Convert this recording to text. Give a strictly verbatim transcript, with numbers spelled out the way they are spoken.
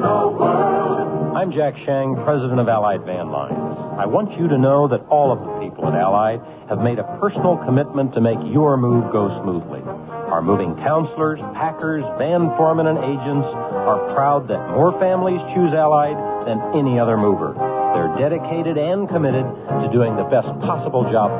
the world. I'm Jack Shang, president of Allied Van Lines. I want you to know that all of the people at Allied have made a personal commitment to make your move go smoothly. Our moving counselors, packers, van foremen, and agents are proud that more families choose Allied than any other mover. They're dedicated and committed to doing the best possible job